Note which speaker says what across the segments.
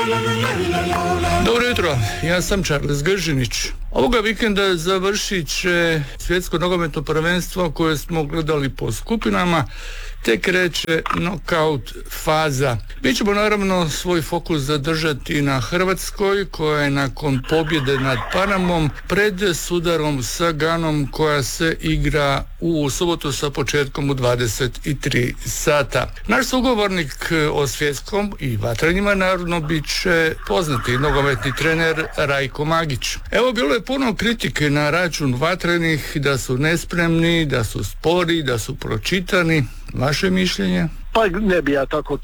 Speaker 1: Dobro jutro, ja sam Charles Gržinić. Ovoga vikenda završit će svjetsko nogometno prvenstvo koje smo gledali po skupinama, te kreće knockout faza. Mi ćemo naravno svoj fokus zadržati na Hrvatskoj, koja je nakon pobjede nad Panamom pred sudarom sa Ganom, koja se igra u subotu sa početkom u 23 sata. Naš sugovornik o svjetskom i vatrenjima naravno bit će poznati nogometni trener Rajko Magić. Evo, bilo je puno kritike na račun vatrenih, da su nespremni, da su spori, da su pročitani. Vaše mišljenje?
Speaker 2: Pa ne bi ja tako,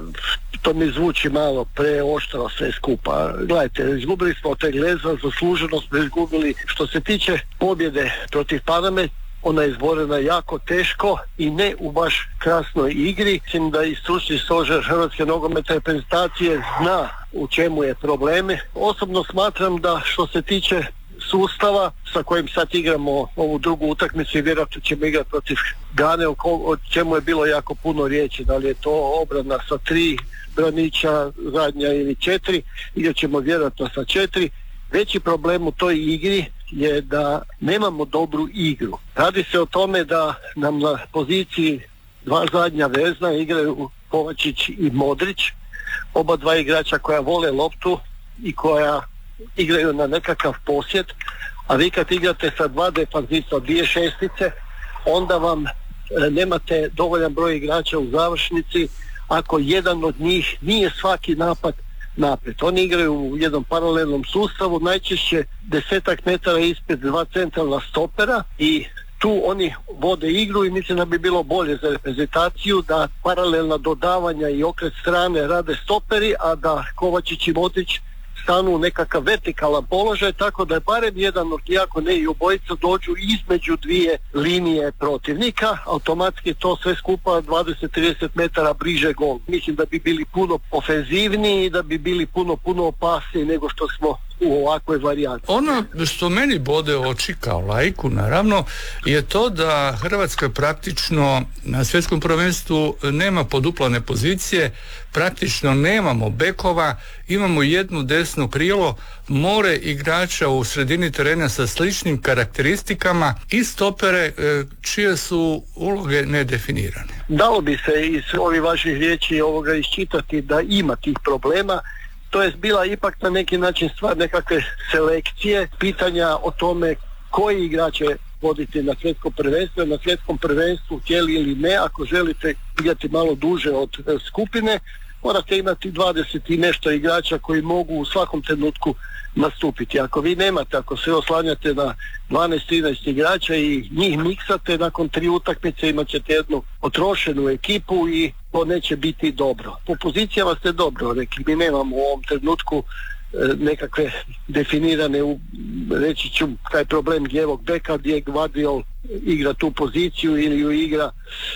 Speaker 2: to mi zvuči malo preoštro sve skupa. Gledajte, izgubili smo te Gleza, zasluženo smo izgubili. Što se tiče pobjede protiv Paname, ona je izborena jako teško i ne u baš krasnoj igri. Mislim da i stručni stožer Hrvatske nogometne reprezentacije zna u čemu je probleme. Osobno smatram da što se tiče sustava sa kojim sad igramo ovu drugu utakmicu i vjerojatno ćemo igrati protiv Gane, o čemu je bilo jako puno riječi, da li je to obrana sa 3 braniča, zadnja ili 4, igrat ćemo vjerojatno sa 4. Veći problem u toj igri je da nemamo dobru igru. Radi se o tome da nam na poziciji 2 zadnja vezna igraju Kovačić i Modrić, oba dva igrača koja vole loptu i koja igraju na nekakav posjet, a vi kad igrate sa 2 defanzivca, 2 šestice, onda vam nemate dovoljan broj igrača u završnici ako jedan od njih nije svaki napad naprijed. Oni igraju u jednom paralelnom sustavu, najčešće 10 metara ispred 2 centralna stopera i tu oni vode igru i mislim da bi bilo bolje za reprezentaciju da paralelna dodavanja i okret strane rade stoperi, a da Kovačić i Modrić stanu u nekakav vertikalan položaj, tako da je barem jedan od, iako ne i obojica, dođu između 2 linije protivnika, automatski to sve skupa 20-30 metara bliže gol. Mislim da bi bili puno ofenzivniji i da bi bili puno opasniji nego što smo u ovakvoj varijanti.
Speaker 1: Ono što meni bode oči kao laiku naravno je to da Hrvatska praktično na svjetskom prvenstvu nema poduplane pozicije, praktično nemamo bekova, imamo jednu desno krilo, more igrača u sredini terena sa sličnim karakteristikama i stopere čije su uloge nedefinirane.
Speaker 2: Dalo bi se iz ovih vaših riječi ovoga iščitati da ima tih problema. To je bila ipak na neki način stvar nekakve selekcije, pitanja o tome koji igrače voditi na svjetskom prvenstvu. Na svjetskom prvenstvu, htjeli ili ne, ako želite igrati malo duže od skupine, morate imati 20 i nešto igrača koji mogu u svakom trenutku nastupiti. Ako vi nemate, ako se oslanjate na 12-13 igrača i njih miksate, nakon 3 utakmice imat ćete jednu potrošenu ekipu i to neće biti dobro. Po pozicijama ste dobro rekli, mi nemamo u ovom trenutku nekakve definirane, reći ću taj problem lijevog beka gdje Gvardiol igra tu poziciju ili ju igra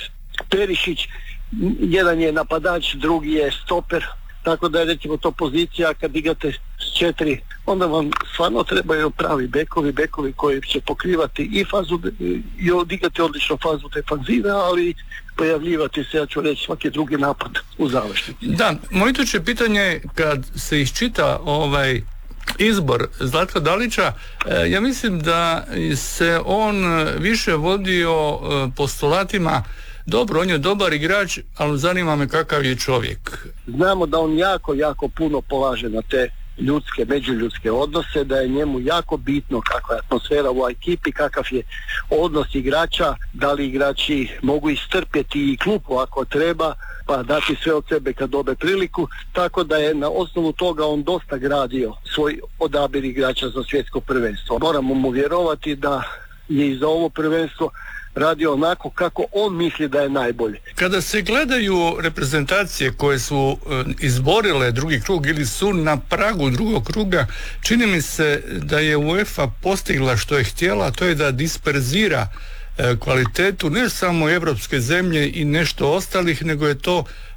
Speaker 2: Perišić. Jedan je napadač, drugi je stoper, tako da je recimo to pozicija kad igrate s 4, onda vam stvarno trebaju pravi bekovi koji će pokrivati i fazu i odigrati odlično fazu defanzive, ali pojavljivati se, ja ću reći, svaki drugi napad u završnici.
Speaker 1: Da, moje iduće pitanje, kad se iščita izbor Zlatka Dalića, ja mislim da se on više vodio postulatima dobro, on je dobar igrač, ali zanima me kakav je čovjek.
Speaker 2: Znamo da on jako puno polaže na te međuljudske odnose, da je njemu jako bitno kakva je atmosfera u ekipi, kakav je odnos igrača, da li igrači mogu istrpjeti i klupu ako treba, pa dati sve od sebe kad dobe priliku, tako da je na osnovu toga on dosta gradio svoj odabir igrača za svjetsko prvenstvo. Moramo mu vjerovati da je i za ovo prvenstvo radio onako kako on misli da je najbolje.
Speaker 1: Kada se gledaju reprezentacije koje su izborile drugi krug ili su na pragu drugog kruga, čini mi se da je UEFA postigla što je htjela, a to je da disperzira kvalitetu ne samo evropske zemlje i nešto ostalih, nego je to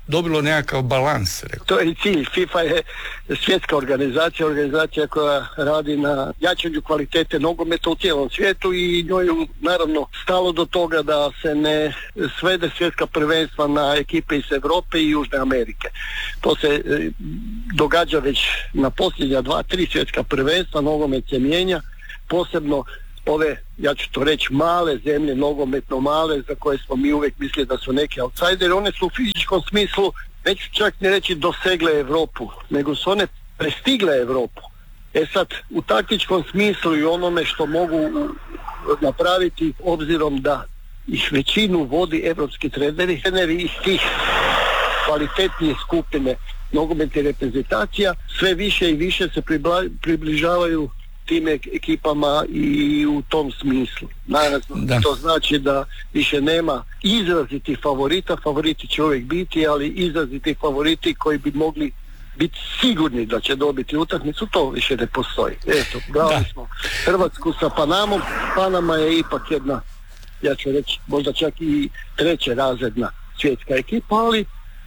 Speaker 1: dobilo nekakav balans.
Speaker 2: To je i cilj. FIFA je svjetska organizacija koja radi na jačanju kvalitete nogometa u cijelom svijetu i njoj je naravno stalo do toga da se ne svede svjetska prvenstva na ekipe iz Europe i Južne Amerike. To se događa već na posljednja 2-3 svjetska prvenstva, nogomet se mijenja, posebno ove, ja ću to reći, male zemlje, nogometno male, za koje smo mi uvijek mislili da su neki outsideri, one su u fizičkom smislu, neću čak ne reći dosegle Europu, nego su one prestigle Europu. Sad, u taktičkom smislu i onome što mogu napraviti, obzirom da ih većinu vodi evropski treneri iz tih kvalitetnije skupine nogometnih reprezentacija, sve više i više se približavaju tim ekipama i u tom smislu. Naravno, to znači da više nema izrazitih favorita, favoriti će uvijek biti, ali izrazitih favoriti koji bi mogli biti sigurni da će dobiti utakmicu, to više ne postoji. Eto, gledali smo Hrvatsku sa Panamom. Panama je ipak jedna, ja ću reći, možda čak i treće razredna svjetska ekipa, ali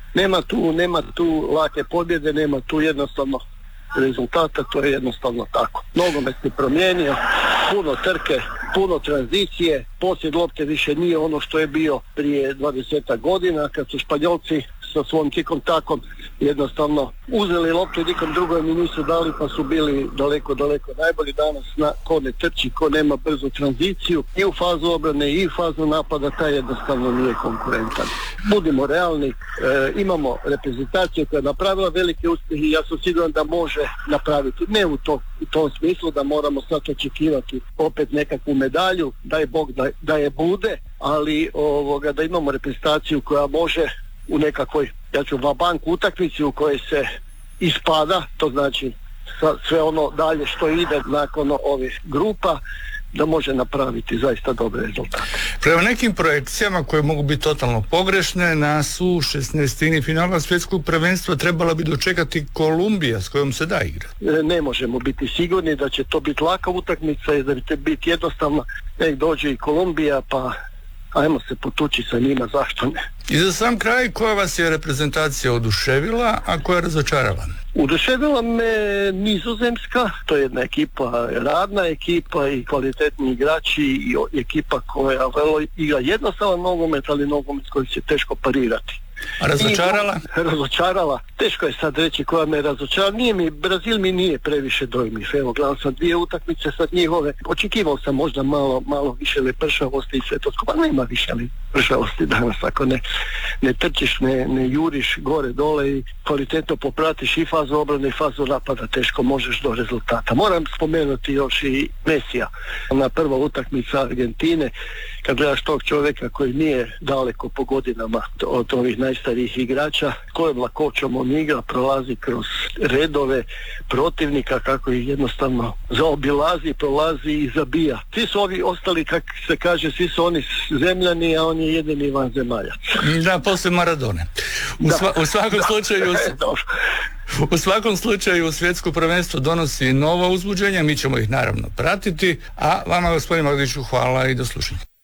Speaker 2: nema tu lake pobjede, nema tu jednostavno rezultata, to je jednostavno tako. Nogomet se promijenio, puno trke, puno tranzicije, posjed lopte više nije ono što je bio prije 20 godina kad su Španjolci sa svom tikom takom jednostavno uzeli loptu i nikom drugom i nisu dali, pa su bili daleko najbolji. Danas ko ne trči, ko nema brzu tranziciju i u fazu obrane i u fazu napada, taj jednostavno nije konkurentan. Budimo realni, imamo reprezentaciju koja je napravila velike uspjehe i ja sam siguran da može napraviti, ne u tom smislu da moramo sad očekivati opet nekakvu medalju, daj Bog da je bude, ali da imamo reprezentaciju koja može u nekakvoj, ja ću vabank utakmici u kojoj se ispada, to znači sve ono dalje što ide nakon ovih grupa, da može napraviti zaista dobre rezultate.
Speaker 1: Prema nekim projekcijama koje mogu biti totalno pogrešne, nas u 16. finala svjetskog prvenstva trebala bi dočekati Kolumbija s kojom se da igra.
Speaker 2: Ne možemo biti sigurni da će to biti laka utakmica i da će biti jednostavno, nek dođe i Kolumbija, pa ajmo se potući sa njima, zašto ne.
Speaker 1: I za sam kraj, koja vas je reprezentacija oduševila, a koja razočarala?
Speaker 2: Oduševila me Nizozemska, to je jedna ekipa, radna ekipa i kvalitetni igrači i ekipa koja igra jednostavan nogomet, ali nogomet koji će teško parirati.
Speaker 1: A razočarala?
Speaker 2: Razočarala. Teško je sad reći koja me razočarala. Brazil mi nije previše dojmljiv. Evo, gledam sam 2 utakmice sad njihove. Očekivao sam možda malo više lepršavosti i sve to skupa. Nema više lepršavosti danas. Ako ne trčiš, ne juriš gore dole i kvalitetno popratiš i fazu obrane i fazu napada, teško možeš do rezultata. Moram spomenuti još i Mesija. Na prva utakmica Argentine, kad gledaš tog čovjeka koji nije daleko po godinama od ovih najstarijih igrača, kojom lakoćom on igra, prolazi kroz redove protivnika, kako ih jednostavno zaobilazi, prolazi i zabija. Svi su ovi ostali, kako se kaže, svi su oni zemljani, a on je jedini vanzemaljac.
Speaker 1: Da, poslije Maradone. U svakom slučaju... U svakom slučaju svjetsko prvenstvo donosi nova uzbuđenja, mi ćemo ih naravno pratiti, a vama, gospodine Magdiću, hvala i do slušanja.